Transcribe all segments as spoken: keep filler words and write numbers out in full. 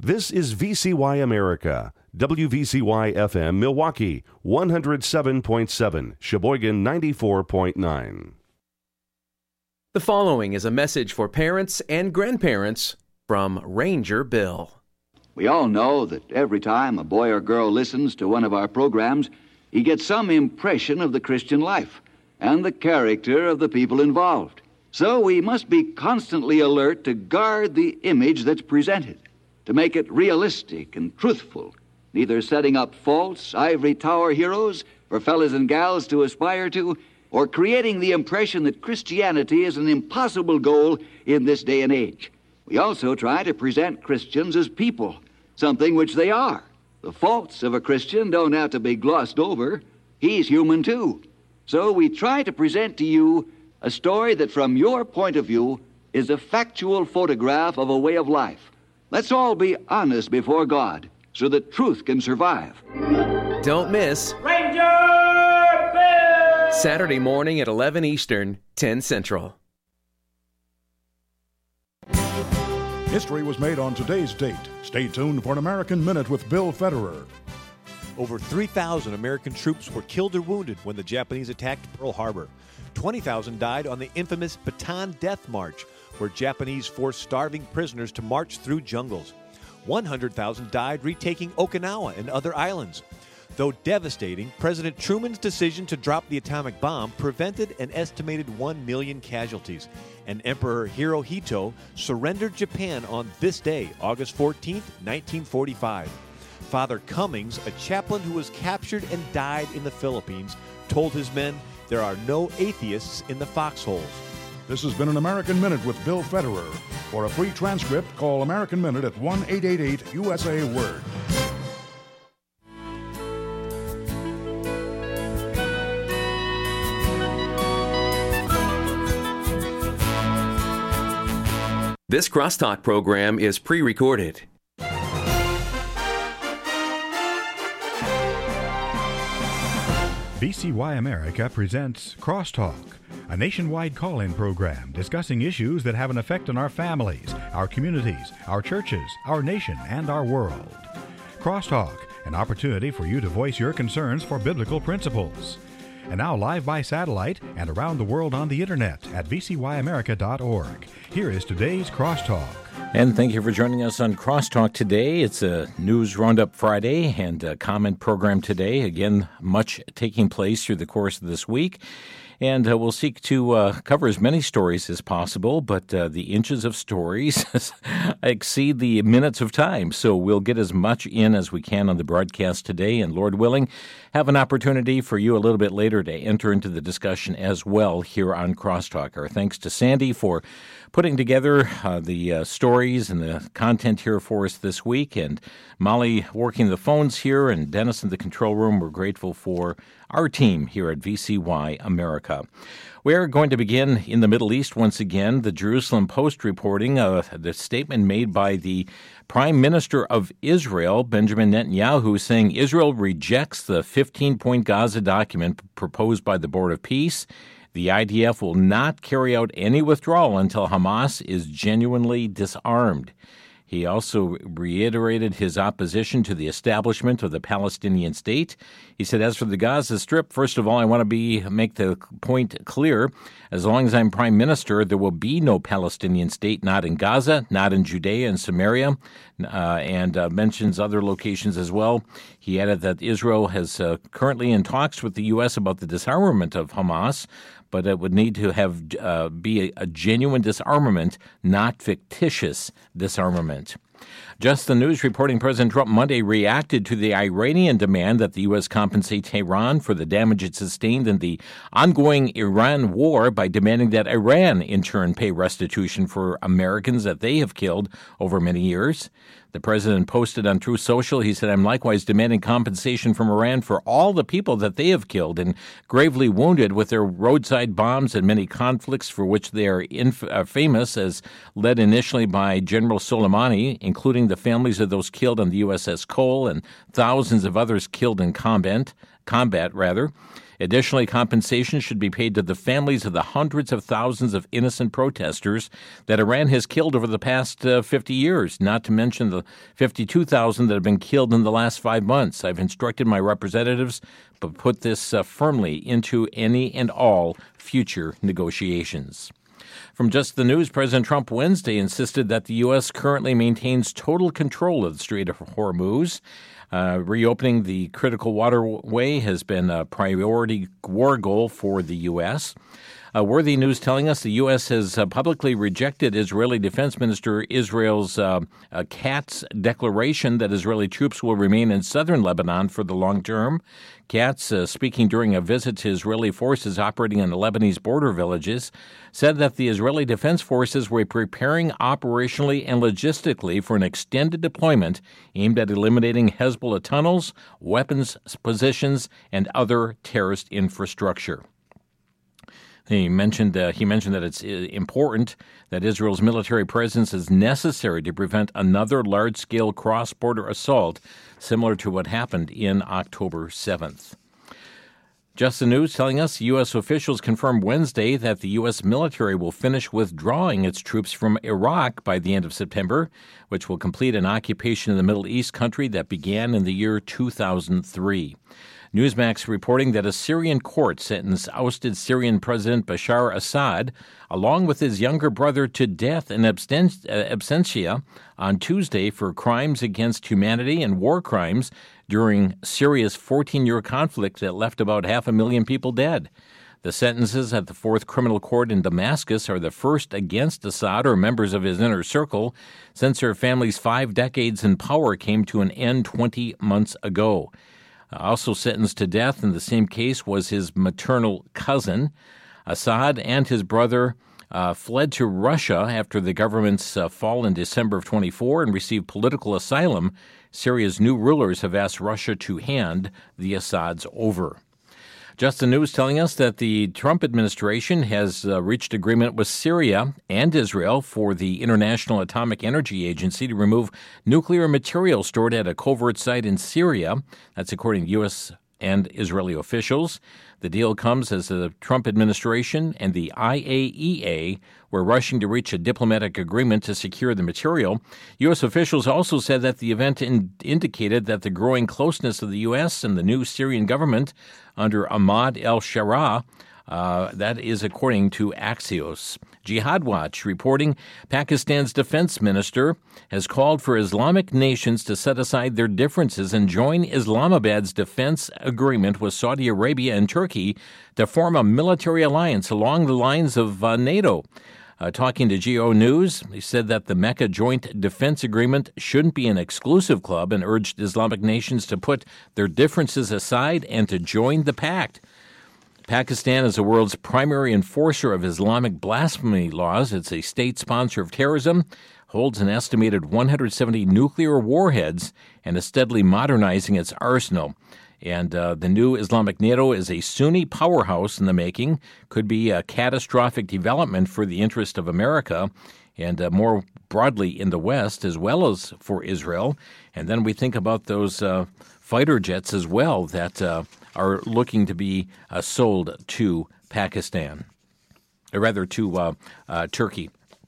This is V C Y America, W V C Y F M Milwaukee, one oh seven point seven, Sheboygan ninety-four point nine. The following is a message for parents and grandparents from Ranger Bill. We all know that every time a boy or girl listens to one of our programs, he gets some impression of the Christian life and the character of the people involved. So we must be constantly alert to guard the image that's presented, to make it realistic and truthful, neither setting up false ivory tower heroes for fellas and gals to aspire to, or creating the impression that Christianity is an impossible goal in this day and age. We also try to present Christians as people, something which they are. The faults of a Christian don't have to be glossed over. He's human too. So we try to present to you a story that from your point of view is a factual photograph of a way of life. Let's all be honest before God so that truth can survive. Don't miss Ranger Bill! Saturday morning at eleven Eastern, ten Central. History was made on today's date. Stay tuned for an American Minute with Bill Federer. Over three thousand American troops were killed or wounded when the Japanese attacked Pearl Harbor. twenty thousand died on the infamous Bataan Death March, where Japanese forced starving prisoners to march through jungles. one hundred thousand died retaking Okinawa and other islands. Though devastating, President Truman's decision to drop the atomic bomb prevented an estimated one million casualties, and Emperor Hirohito surrendered Japan on this day, August fourteenth, nineteen forty-five. Father Cummings, a chaplain who was captured and died in the Philippines, told his men, "There are no atheists in the foxholes." This has been an American Minute with Bill Federer. For a free transcript, call American Minute at one eight eight eight U S A Word. This Crosstalk program is pre-recorded. V C Y America presents Crosstalk, a nationwide call-in program discussing issues that have an effect on our families, our communities, our churches, our nation, and our world. Crosstalk, an opportunity for you to voice your concerns for biblical principles. And now live by satellite and around the world on the internet at v c y america dot org. Here is today's Crosstalk. And thank you for joining us on Crosstalk today. It's a News Roundup Friday and a comment program today. Again, much taking place through the course of this week. And uh, we'll seek to uh, cover as many stories as possible, but uh, the inches of stories exceed the minutes of time. So we'll get as much in as we can on the broadcast today, and Lord willing, have an opportunity for you a little bit later to enter into the discussion as well here on Crosstalk. Our thanks to Sandy for putting together uh, the uh, stories and the content here for us this week, and Molly working the phones here, and Dennis in the control room. We're grateful for our team here at V C Y America. We're going to begin in the Middle East once again. The Jerusalem Post reporting uh, the statement made by the Prime Minister of Israel, Benjamin Netanyahu, saying Israel rejects the fifteen-point Gaza document proposed by the Board of Peace. The I D F will not carry out any withdrawal until Hamas is genuinely disarmed. He also reiterated his opposition to the establishment of the Palestinian state. He said, as for the Gaza Strip, first of all, I want to be make the point clear. As long as I'm prime minister, there will be no Palestinian state, not in Gaza, not in Judea and Samaria, uh, and uh, mentions other locations as well. He added that Israel is uh, currently in talks with the U S about the disarmament of Hamas, but it would need to have uh, be a, a genuine disarmament, not fictitious disarmament. Just the News reporting President Trump Monday reacted to the Iranian demand that the U S compensate Tehran for the damage it sustained in the ongoing Iran war by demanding that Iran in turn pay restitution for Americans that they have killed over many years. The president posted on Truth Social, he said, I'm likewise demanding compensation from Iran for all the people that they have killed and gravely wounded with their roadside bombs and many conflicts for which they are inf- uh, famous, as led initially by General Soleimani, including the families of those killed on the U S S Cole and thousands of others killed in combat, combat rather. Additionally, compensation should be paid to the families of the hundreds of thousands of innocent protesters that Iran has killed over the past uh, fifty years, not to mention the fifty-two thousand that have been killed in the last five months. I've instructed my representatives to put this uh, firmly into any and all future negotiations. From Just the News, President Trump Wednesday insisted that the U S currently maintains total control of the Strait of Hormuz. Uh, reopening the critical waterway has been a priority war goal for the U S. Uh, worthy news telling us the U S has uh, publicly rejected Israeli Defense Minister Israel's uh, uh, Katz declaration that Israeli troops will remain in southern Lebanon for the long term. Katz, uh, speaking during a visit to Israeli forces operating in the Lebanese border villages, said that the Israeli Defense Forces were preparing operationally and logistically for an extended deployment aimed at eliminating Hezbollah tunnels, weapons positions, and other terrorist infrastructure. He mentioned uh, he mentioned that it's important that Israel's military presence is necessary to prevent another large-scale cross-border assault similar to what happened in October seventh. Just the News telling us U S officials confirmed Wednesday that the U S military will finish withdrawing its troops from Iraq by the end of September, which will complete an occupation in the Middle East country that began in the year two thousand three. Newsmax reporting that a Syrian court sentenced ousted Syrian President Bashar Assad, along with his younger brother, to death in absentia on Tuesday for crimes against humanity and war crimes during Syria's fourteen-year conflict that left about half a million people dead. The sentences at the Fourth Criminal Court in Damascus are the first against Assad or members of his inner circle since her family's five decades in power came to an end twenty months ago. Also sentenced to death in the same case was his maternal cousin. Assad and his brother uh, fled to Russia after the government's uh, fall in December of twenty-four and received political asylum. Syria's new rulers have asked Russia to hand the Assads over. Just the News telling us that the Trump administration has uh, reached agreement with Syria and Israel for the International Atomic Energy Agency to remove nuclear material stored at a covert site in Syria. That's according to U S and Israeli officials. The deal comes as the Trump administration and the I A E A were rushing to reach a diplomatic agreement to secure the material. U S officials also said that the event in- indicated that the growing closeness of the U S and the new Syrian government under Ahmad al-Sharaa, uh, that is according to Axios. Jihad Watch reporting Pakistan's defense minister has called for Islamic nations to set aside their differences and join Islamabad's defense agreement with Saudi Arabia and Turkey to form a military alliance along the lines of uh, NATO. Uh, talking to G O News, he said that the Mecca Joint Defense Agreement shouldn't be an exclusive club and urged Islamic nations to put their differences aside and to join the pact. Pakistan is the world's primary enforcer of Islamic blasphemy laws. It's a state sponsor of terrorism, holds an estimated one hundred seventy nuclear warheads, and is steadily modernizing its arsenal. And uh, the new Islamic NATO is a Sunni powerhouse in the making, could be a catastrophic development for the interest of America and uh, more broadly in the West, as well as for Israel. And then we think about those uh, fighter jets as well that uh, are looking to be uh, sold to Pakistan, or rather to uh, uh, Turkey.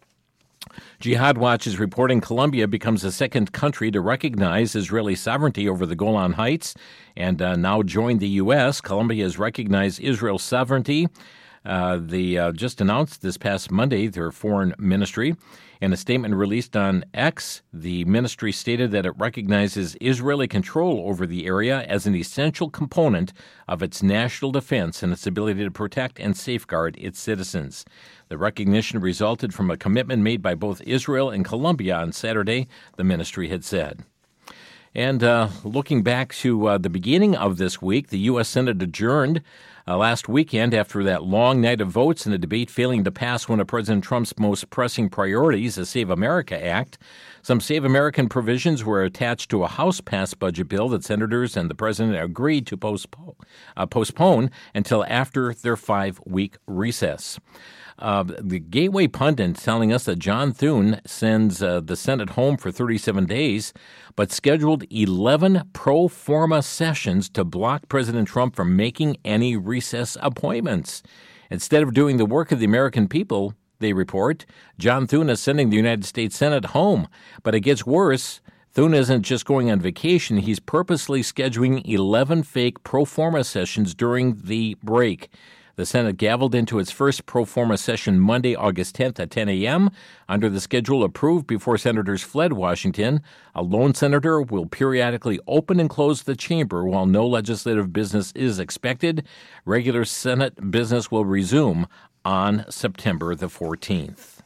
Jihad Watch is reporting Colombia becomes the second country to recognize Israeli sovereignty over the Golan Heights and uh, now joined the U S. Colombia has recognized Israel's sovereignty. Uh, they uh, just announced this past Monday their foreign ministry. In a statement released on X, the ministry stated that it recognizes Israeli control over the area as an essential component of its national defense and its ability to protect and safeguard its citizens. The recognition resulted from a commitment made by both Israel and Colombia on Saturday, the ministry had said. And uh, looking back to uh, the beginning of this week, the U S. Senate adjourned uh, last weekend after that long night of votes and a debate failing to pass one of President Trump's most pressing priorities, the Save America Act. Some Save American provisions were attached to a House-passed budget bill that senators and the president agreed to postpone, uh, postpone until after their five-week recess. Uh, the Gateway Pundit telling us that John Thune sends uh, the Senate home for thirty-seven days, but scheduled eleven pro forma sessions to block President Trump from making any recess appointments. Instead of doing the work of the American people, they report, John Thune is sending the United States Senate home. But it gets worse. Thune isn't just going on vacation. He's purposely scheduling eleven fake pro forma sessions during the break. The Senate gavelled into its first pro forma session Monday, August tenth at ten a.m. under the schedule approved before senators fled Washington. A lone senator will periodically open and close the chamber while no legislative business is expected. Regular Senate business will resume on September the fourteenth.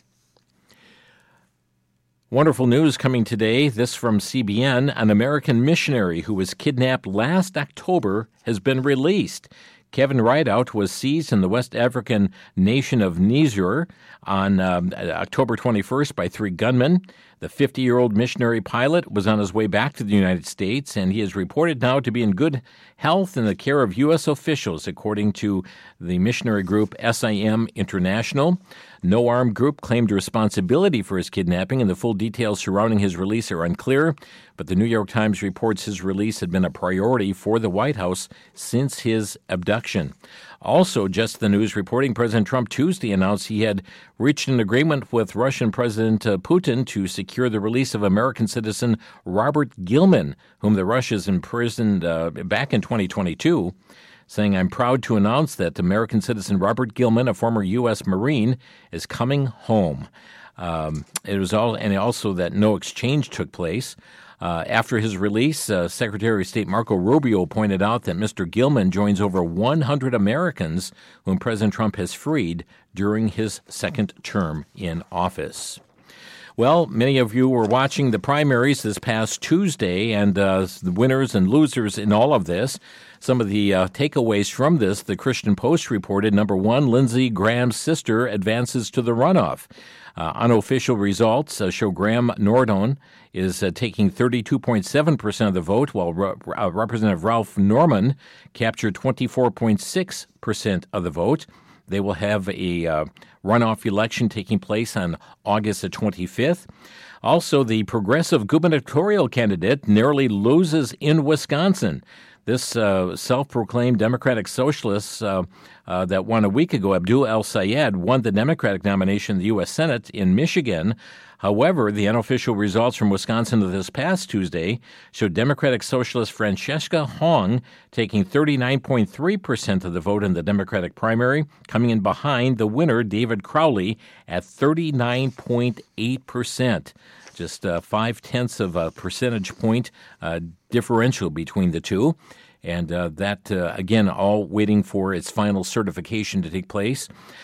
Wonderful news coming today. This from C B N. An American missionary who was kidnapped last October has been released. Kevin Rideout was seized in the West African nation of Niger on um, October twenty-first by three gunmen. The fifty-year-old missionary pilot was on his way back to the United States, and he is reported now to be in good health in the care of U S officials, according to the missionary group S I M International. No armed group claimed responsibility for his kidnapping, and the full details surrounding his release are unclear. But the New York Times reports his release had been a priority for the White House since his abduction. Also, Just the News reporting President Trump Tuesday announced he had reached an agreement with Russian President Putin to secure the release of American citizen Robert Gilman, whom the Russians imprisoned uh, back in twenty twenty-two. Saying, I'm proud to announce that American citizen Robert Gilman, a former U S Marine, is coming home. Um, it was all, and also that no exchange took place. Uh, after his release, uh, Secretary of State Marco Rubio pointed out that Mister Gilman joins over one hundred Americans whom President Trump has freed during his second term in office. Well, many of you were watching the primaries this past Tuesday, and uh, the winners and losers in all of this. Some of the uh, takeaways from this, the Christian Post reported, number one, Lindsey Graham's sister advances to the runoff. Uh, unofficial results uh, show Graham Nordon is uh, taking thirty-two point seven percent of the vote, while Re- uh, Representative Ralph Norman captured twenty-four point six percent of the vote. They will have a uh, runoff election taking place on August the twenty-fifth. Also, the progressive gubernatorial candidate narrowly loses in Wisconsin. This uh, self-proclaimed Democratic socialist uh, uh, that won a week ago, Abdul El-Sayed, won the Democratic nomination in the U S Senate in Michigan. However, the unofficial results from Wisconsin of this past Tuesday showed Democratic Socialist Francesca Hong taking thirty-nine point three percent of the vote in the Democratic primary, coming in behind the winner, David Crowley, at thirty-nine point eight percent. Just uh, five-tenths of a percentage point uh, differential between the two. And uh, that, uh, again, all waiting for its final certification to take place.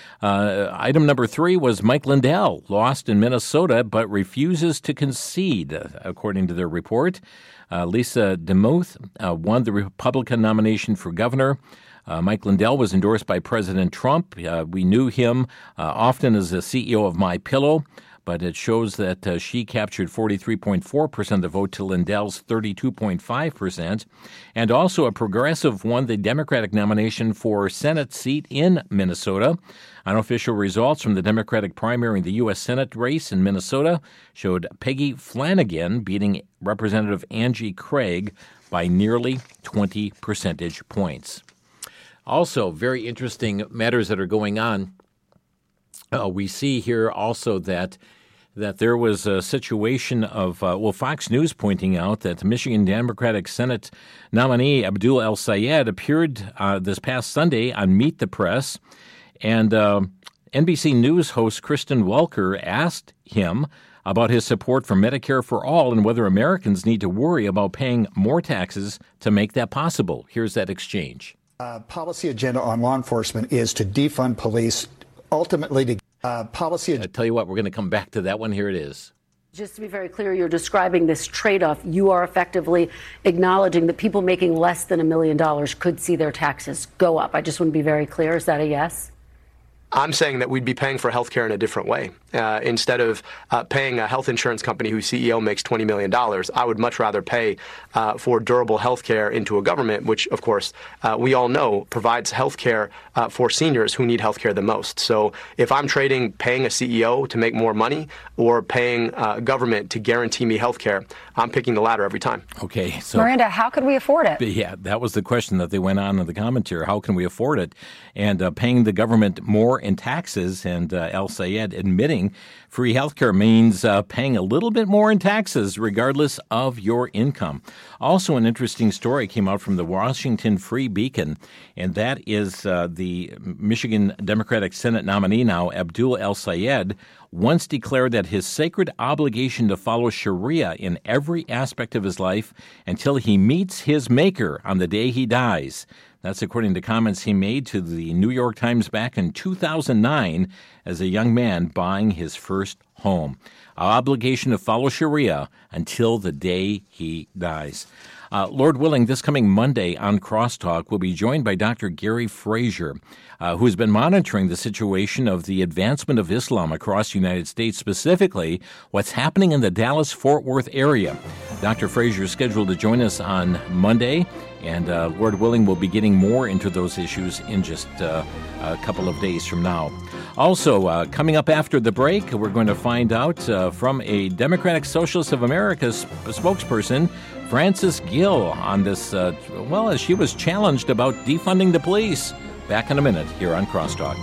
Uh, item number three was Mike Lindell, lost in Minnesota, but refuses to concede, according to their report. Uh, Lisa DeMuth uh, won the Republican nomination for governor. Uh, Mike Lindell was endorsed by President Trump. Uh, we knew him uh, often as the C E O of MyPillow, but it shows that uh, she captured forty-three point four percent of the vote to Lindell's thirty-two point five percent. And also a progressive won the Democratic nomination for Senate seat in Minnesota. Unofficial results from the Democratic primary in the U S Senate race in Minnesota showed Peggy Flanagan beating Representative Angie Craig by nearly twenty percentage points. Also, very interesting matters that are going on. Uh, we see here also that that there was a situation of, uh, well, Fox News pointing out that the Michigan Democratic Senate nominee Abdul El-Sayed appeared uh, this past Sunday on Meet the Press, and uh, N B C News host Kristen Welker asked him about his support for Medicare for All and whether Americans need to worry about paying more taxes to make that possible. Here's that exchange. Uh, policy agenda on law enforcement is to defund police, ultimately to uh, policy. I tell you what, we're going to come back to that one. Here it is. Just to be very clear, you're describing this trade-off. You are effectively acknowledging that people making less than a million dollars could see their taxes go up. I just want to be very clear. Is that a yes? I'm saying that we'd be paying for health care in a different way. Uh, instead of uh, paying a health insurance company whose C E O makes twenty million dollars, I would much rather pay uh, for durable health care into a government, which, of course, uh, we all know provides health care uh, for seniors who need health care the most. So if I'm trading paying a C E O to make more money or paying uh, government to guarantee me health care, I'm picking the latter every time. Okay. So, Miranda, how could we afford it? Yeah, that was the question that they went on in the commentary. How can we afford it? And uh, paying the government more in taxes, and uh, El Sayed admitting free health care means uh, paying a little bit more in taxes regardless of your income. Also, an interesting story came out from the Washington Free Beacon, and that is uh, the Michigan Democratic Senate nominee now, Abdul El Sayed, once declared that his sacred obligation to follow Sharia in every aspect of his life until he meets his maker on the day he dies. That's according to comments he made to the New York Times back in two thousand nine as a young man buying his first home. Our obligation to follow Sharia until the day he dies. Uh, Lord willing, this coming Monday on Crosstalk, we'll be joined by Doctor Gary Frazier, uh, who has been monitoring the situation of the advancement of Islam across the United States, specifically what's happening in the Dallas-Fort Worth area. Doctor Frazier is scheduled to join us on Monday, and uh, Lord willing, we'll be getting more into those issues in just uh, a couple of days from now. Also, uh, coming up after the break, we're going to find out uh, from a Democratic Socialist of America sp- spokesperson, Frances Gill, on this, uh, well, as she was challenged about defunding the police. Back in a minute here on Crosstalk.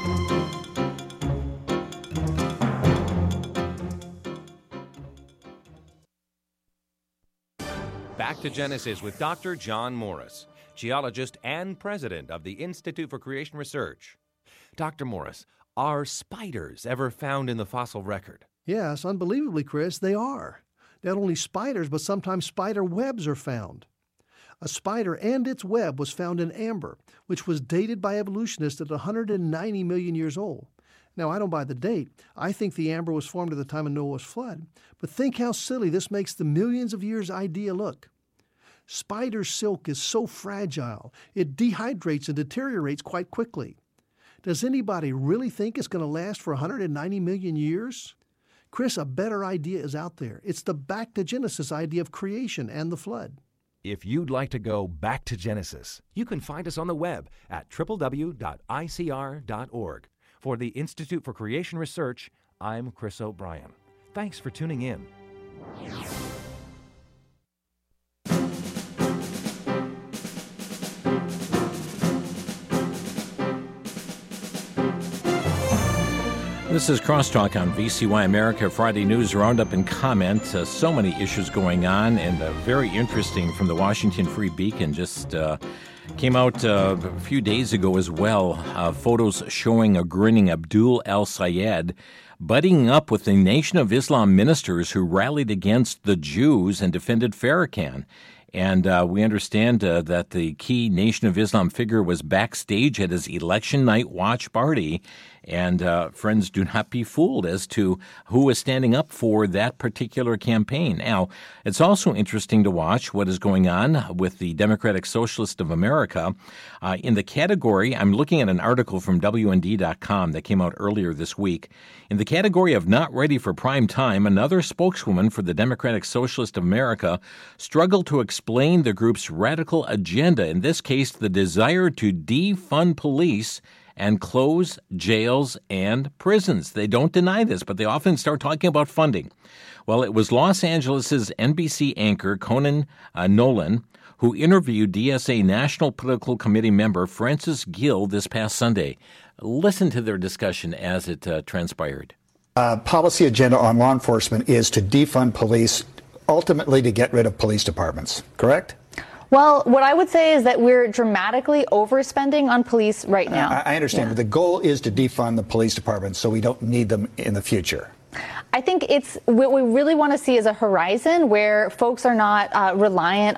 Back to Genesis with Doctor John Morris, geologist and president of the Institute for Creation Research. Doctor Morris, are spiders ever found in the fossil record? Yes, unbelievably, Chris, they are. Not only spiders, but sometimes spider webs are found. A spider and its web was found in amber, which was dated by evolutionists at one hundred ninety million years old. Now, I don't buy the date. I think the amber was formed at the time of Noah's flood. But think how silly this makes the millions of years idea look. Spider silk is so fragile, it dehydrates and deteriorates quite quickly. Does anybody really think it's going to last for one hundred ninety million years? Chris, a better idea is out there. It's the back to Genesis idea of creation and the flood. If you'd like to go back to Genesis, you can find us on the web at w w w dot i c r dot org. For the Institute for Creation Research, I'm Chris O'Brien. Thanks for tuning in. This is Crosstalk on V C Y America, Friday News Roundup and Comment. Uh, so many issues going on, and uh, very interesting from the Washington Free Beacon. Just uh, came out uh, a few days ago as well. Uh, photos showing a grinning Abdul El Sayed buddying up with the Nation of Islam ministers who rallied against the Jews and defended Farrakhan. And uh, we understand uh, that the key Nation of Islam figure was backstage at his election night watch party. And uh, friends, do not be fooled as to who is standing up for that particular campaign. Now, it's also interesting to watch what is going on with the Democratic Socialist of America. Uh, in the category, I'm looking at an article from W N D dot com that came out earlier this week. In the category of not ready for prime time, another spokeswoman for the Democratic Socialist of America struggled to explain the group's radical agenda, in this case, the desire to defund police and close jails and prisons. They don't deny this, but they often start talking about funding. Well, it was Los Angeles' N B C anchor Conan uh, Nolan who interviewed D S A National Political Committee member Frances Gill this past Sunday. Listen to their discussion as it uh, transpired. Uh, policy agenda on law enforcement is to defund police, ultimately to get rid of police departments, correct? Well, what I would say is that we're dramatically overspending on police right now. I, I understand, yeah. But the goal is to defund the police departments so we don't need them in the future. I think it's what we really want to see is a horizon where folks are not uh, reliant